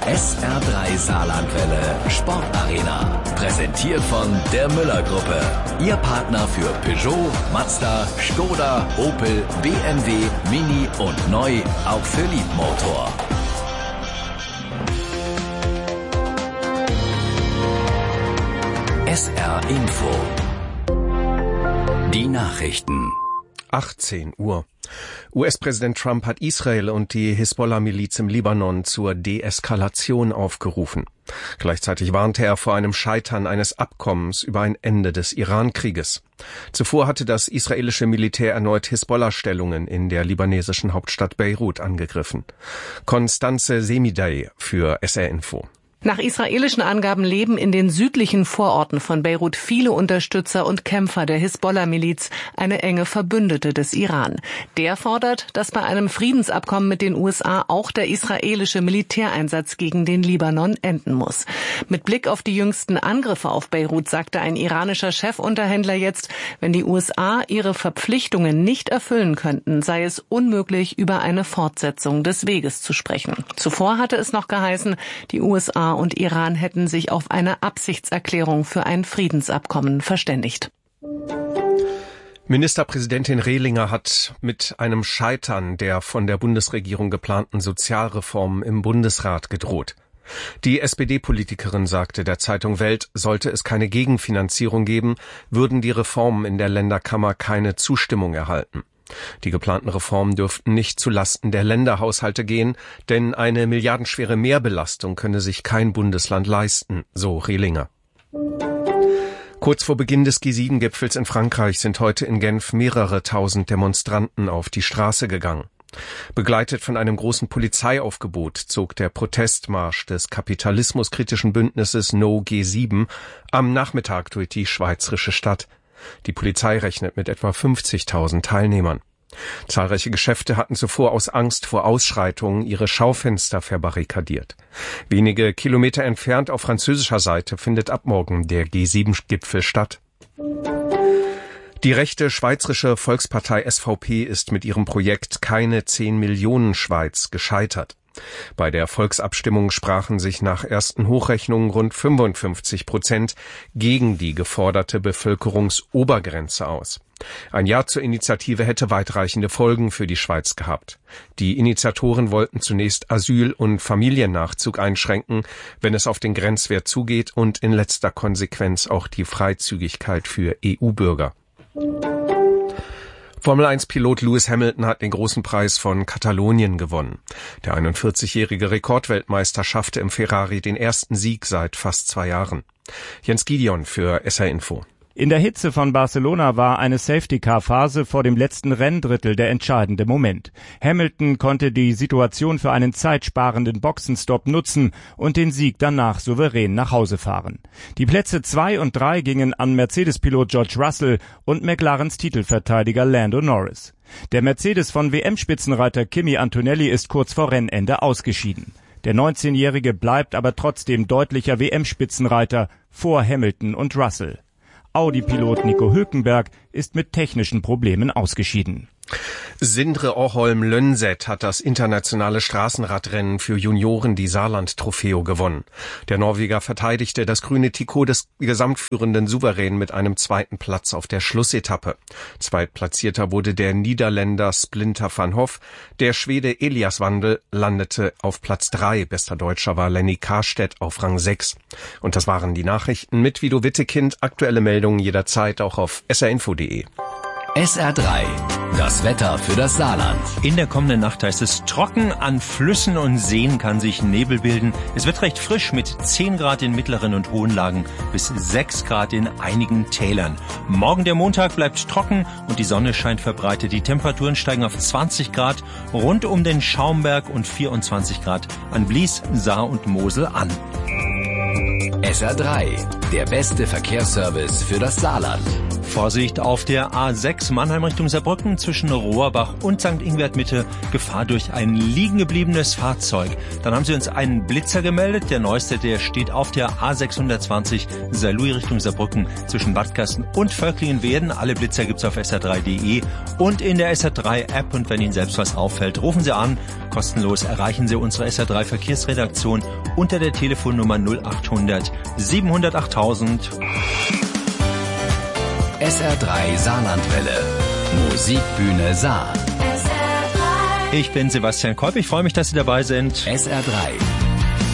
SR3 Saarlandwelle Sportarena. Präsentiert von der Müller-Gruppe. Ihr Partner für Peugeot, Mazda, Skoda, Opel, BMW, Mini und neu auch für Liebmotor. SR Info. Die Nachrichten. 18 Uhr. US-Präsident Trump hat Israel und die Hisbollah-Miliz im Libanon zur Deeskalation aufgerufen. Gleichzeitig warnte er vor einem Scheitern eines Abkommens über ein Ende des Iran-Krieges. Zuvor hatte das israelische Militär erneut Hisbollah-Stellungen in der libanesischen Hauptstadt Beirut angegriffen. Konstanze Semidey für SR Info. Nach israelischen Angaben leben in den südlichen Vororten von Beirut viele Unterstützer und Kämpfer der Hisbollah-Miliz, eine enge Verbündete des Iran. Der fordert, dass bei einem Friedensabkommen mit den USA auch der israelische Militäreinsatz gegen den Libanon enden muss. Mit Blick auf die jüngsten Angriffe auf Beirut sagte ein iranischer Chefunterhändler jetzt, wenn die USA ihre Verpflichtungen nicht erfüllen könnten, sei es unmöglich, über eine Fortsetzung des Weges zu sprechen. Zuvor hatte es noch geheißen, die USA und Iran hätten sich auf eine Absichtserklärung für ein Friedensabkommen verständigt. Ministerpräsidentin Rehlinger hat mit einem Scheitern der von der Bundesregierung geplanten Sozialreformen im Bundesrat gedroht. Die SPD-Politikerin sagte der Zeitung Welt, sollte es keine Gegenfinanzierung geben, würden die Reformen in der Länderkammer keine Zustimmung erhalten. Die geplanten Reformen dürften nicht zulasten der Länderhaushalte gehen, denn eine milliardenschwere Mehrbelastung könne sich kein Bundesland leisten, so Rehlinger. Kurz vor Beginn des G7-Gipfels in Frankreich sind heute in Genf mehrere tausend Demonstranten auf die Straße gegangen. Begleitet von einem großen Polizeiaufgebot zog der Protestmarsch des kapitalismuskritischen Bündnisses No G7 am Nachmittag durch die schweizerische Stadt. Die Polizei rechnet mit etwa 50.000 Teilnehmern. Zahlreiche Geschäfte hatten zuvor aus Angst vor Ausschreitungen ihre Schaufenster verbarrikadiert. Wenige Kilometer entfernt auf französischer Seite findet ab morgen der G7-Gipfel statt. Die rechte schweizerische Volkspartei SVP ist mit ihrem Projekt Keine 10 Millionen Schweiz gescheitert. Bei der Volksabstimmung sprachen sich nach ersten Hochrechnungen rund 55% gegen die geforderte Bevölkerungsobergrenze aus. Ein Ja zur Initiative hätte weitreichende Folgen für die Schweiz gehabt. Die Initiatoren wollten zunächst Asyl- und Familiennachzug einschränken, wenn es auf den Grenzwert zugeht, und in letzter Konsequenz auch die Freizügigkeit für EU-Bürger. Formel-1-Pilot Lewis Hamilton hat den großen Preis von Katalonien gewonnen. Der 41-jährige Rekordweltmeister schaffte im Ferrari den ersten Sieg seit fast 2 Jahren. Jens Gideon für SR Info. In der Hitze von Barcelona war eine Safety-Car-Phase vor dem letzten Renndrittel der entscheidende Moment. Hamilton konnte die Situation für einen zeitsparenden Boxenstopp nutzen und den Sieg danach souverän nach Hause fahren. Die Plätze 2 und 3 gingen an Mercedes-Pilot George Russell und McLarens Titelverteidiger Lando Norris. Der Mercedes von WM-Spitzenreiter Kimi Antonelli ist kurz vor Rennende ausgeschieden. Der 19-Jährige bleibt aber trotzdem deutlicher WM-Spitzenreiter vor Hamilton und Russell. Audi-Pilot Nico Hülkenberg ist mit technischen Problemen ausgeschieden. Sindre Orholm-Lönnset hat das internationale Straßenradrennen für Junioren, die Saarland-Trofeo, gewonnen. Der Norweger verteidigte das grüne Trikot des Gesamtführenden souverän mit einem 2. Platz auf der Schlussetappe. Zweitplatzierter wurde der Niederländer Splinter van Hoff. Der Schwede Elias Wandel landete auf Platz 3. Bester Deutscher war Lenny Karstedt auf Rang 6. Und das waren die Nachrichten mit Vido Wittekind. Aktuelle Meldungen jederzeit auch auf srinfo.de. SR3, das Wetter für das Saarland. In der kommenden Nacht heißt es trocken, an Flüssen und Seen kann sich Nebel bilden. Es wird recht frisch mit 10 Grad in mittleren und hohen Lagen bis 6 Grad in einigen Tälern. Morgen der Montag bleibt trocken und die Sonne scheint verbreitet. Die Temperaturen steigen auf 20 Grad rund um den Schaumberg und 24 Grad an Blies, Saar und Mosel an. SR3, der beste Verkehrsservice für das Saarland. Vorsicht auf der A6 Mannheim Richtung Saarbrücken zwischen Rohrbach und St. Ingbert Mitte. Gefahr durch ein liegen gebliebenes Fahrzeug. Dann haben sie uns einen Blitzer gemeldet. Der neueste, der steht auf der A620 Saarlouis Richtung Saarbrücken zwischen Bad Kasten und Völklingen-Werden. Alle Blitzer gibt's auf sr3.de und in der SR3-App. Und wenn Ihnen selbst was auffällt, rufen Sie an. Kostenlos erreichen Sie unsere SR3 Verkehrsredaktion unter der Telefonnummer 0800 700 8000. SR3 Saarlandwelle. Musikbühne Saar. Ich bin Sebastian Kolb. Ich freue mich, dass Sie dabei sind. SR3